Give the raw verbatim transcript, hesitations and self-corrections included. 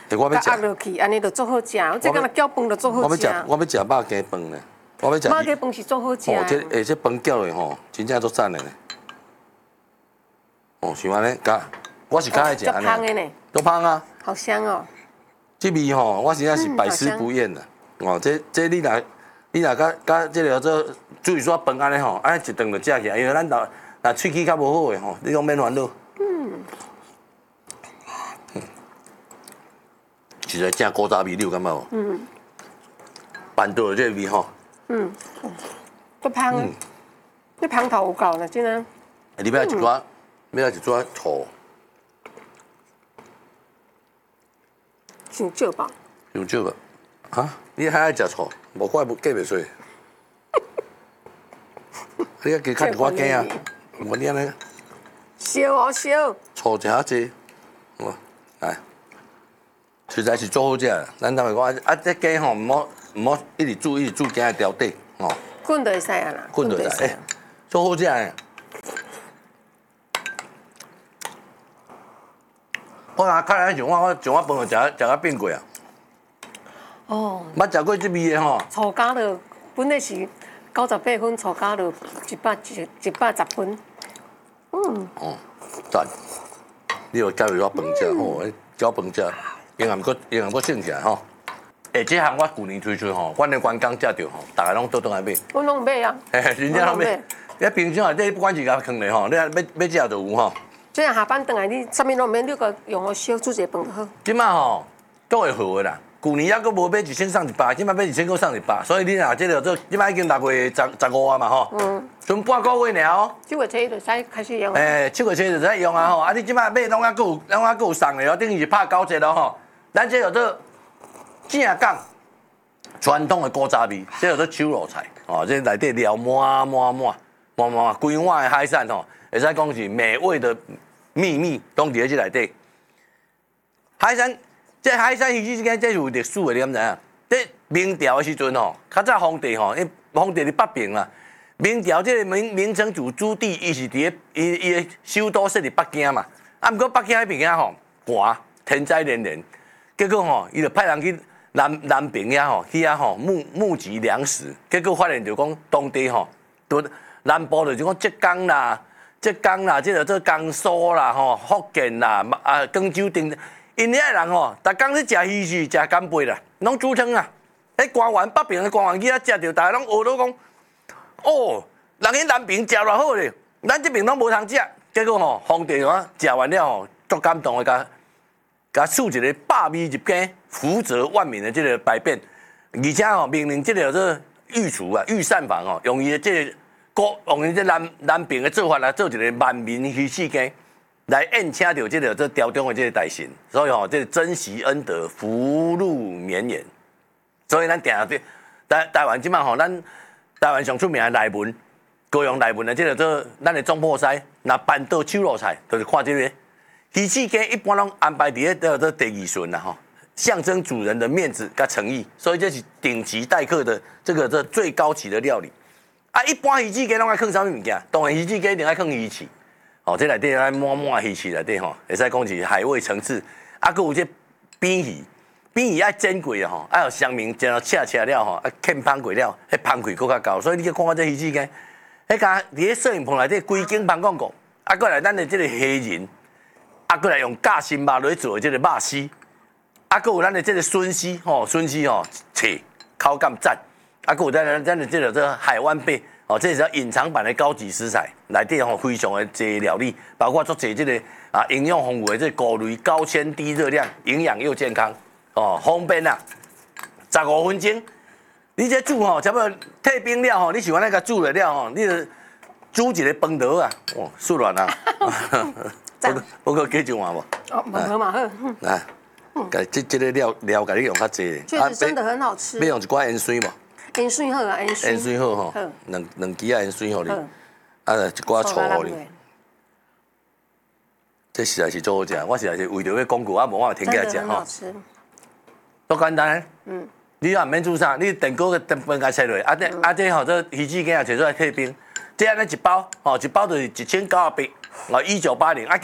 我要食。 压落去，安尼就做好食。我这个搅饭就做好食。 我要食，我要食肉羹饭呢。我要食。 肉羹饭是做好食。 哦，这诶，这饭饺的吼，真正足赞的呢。哦，像安尼，甲我是较爱食安尼。 足香的呢。 足香啊。 好香哦。 这味吼，我实在是百吃不厌的。哦，这这你若你若甲甲这个做煮一撮饭安尼吼，安尼一顿就食起来，因为咱若若喙齿较无好的吼，你拢免烦恼。嗯。实在正古早味，你有感觉无？嗯。板豆的这味吼。嗯。 足香的，这香头有够了，真的。 里边一撮，要来一撮醋。 伤少吧？ 伤少吧？啊？你还爱食醋？无怪无计袂衰。你啊，加较一寡羹啊！我你安尼。 烧哦烧。 醋食较济，哇，来，实在是做好食啦。咱头讲啊，这羹吼，唔好唔好一直煮一直煮羹的条底，吼。 滚就会使啊啦。 滚就会使，哎，做好食诶。我若较来像我，我像我饭就食食到变过啊。哦。捌食过这味的吼。 醋加了，本来是九十八分，醋加了一百一一百十分。嗯。 哦，赞！你有加入我饭食吼，搅饭食，营养阁营养阁升起来吼。哎，这项我去年推出吼，阮的员工食着吼，大家拢倒倒来买。 我拢买啊。 嘿嘿，真正拢买。你冰箱内底不管是甲放咧吼，你要要食就有吼。 这样下班回来，你啥物拢免，你个用我烧煮一个饭就好。 即摆吼都会好个啦，去年还阁无买一千送一百，即摆买一千阁送一百，所以你若即个做，即摆已经六月十十五啊嘛吼，嗯，剩半个月尔哦。 七月初就使开始用。 诶，七月初就使用啊吼，啊你即摆买拢还阁有，拢还阁有送的哦，等于是拍九折咯吼。咱这叫做正港传统的古早味，这叫做手螺菜哦，这内底料满满满满满规碗的海产吼，会使讲是美味的秘密，拢伫咧这内底。海产，这海产鱼之间这是有历史的，你敢知影？这明朝的时阵吼，较早皇帝吼，因皇帝伫北平啦。明朝这个明明成祖朱棣，伊是伫咧伊伊的首都设伫北京嘛。啊，毋过北京迄边吼寒，天灾连连，结果吼，伊就派人去南南平遐吼，去遐吼募募集粮食，结果发现就讲当地吼，都南部就是讲浙江啦、浙江啦，即个做江苏啦、吼福建啦、啊广州等。因遐人吼，逐工咧食鱼翅、食干贝啦，拢煮汤啦。迄官员北平的官员去遐食着，大家拢学到讲，哦，人去南平食偌好咧，咱这边拢无通食。结果吼，皇帝啊食完了吼，足感动的，甲甲赐一个百味入羹、福泽万民的这个百变，而且吼命令这个做御厨啊、御膳房吼，用伊的这个古用伊这南南平的做法来做一个万民鱼翅羹。来宴请到这个这朝中的这个大臣，所以吼、哦，这个珍惜恩德，福禄绵延。所以咱定下台台湾即摆吼，咱台湾上出名的内文，高雄内文的这个做咱的总铺师，那板豆手螺菜，就是看这个鱼翅羹，一般拢安排伫咧这这第二顺啦吼，象征主人的面子跟诚意，所以这是顶级待客的这个这最高级的料理。啊，一般鱼翅羹拢爱放啥物物件？当然鱼翅羹一定爱放鱼翅。哦，这内底咱满满鱼翅内底吼，会使讲是海味层次，啊，佮有这扁鱼，扁鱼爱煎过啊吼，爱有香明煎到赤赤了吼，啊，欠芳过了，迄芳气更较高，所以你去看我这鱼翅羹，迄家伫咧摄影棚内底规景放广告，啊，过来咱的这个虾仁，啊，过来用假心肉来做的这个肉丝，啊，佮有咱的这个笋丝吼，笋丝吼，脆口感赞，啊，佮有咱咱的这个这海湾贝。哦，这是隐藏版的高级食材，内底吼非常的济料理，包括做济这个啊营养丰富的这菇类，高纤低热量，营养又健康，哦方便啊，十五分钟，你这煮吼，差不多退冰了吼，你喜欢那个煮了了吼，你就煮一个饭盒啊，哦，速软啊，不过不过加一碗无？ 哦，饭盒嘛好。 来，甲这这个料料，甲你用较济。 确实真的很好吃。 要用一寡盐水无？ 盐水好啊，盐水。 盐水好吼，两两支啊盐水互你，啊一寡醋互你。这实在是做好食，我实在是为着要广告啊，无法停起来食吼。多简单，嗯，你也毋免煮啥，你电锅个电饭甲切落，啊这啊这吼这鱼翅羹也摕出来退冰，这安尼一包吼一包就是一千九百八，哦一九八零啊。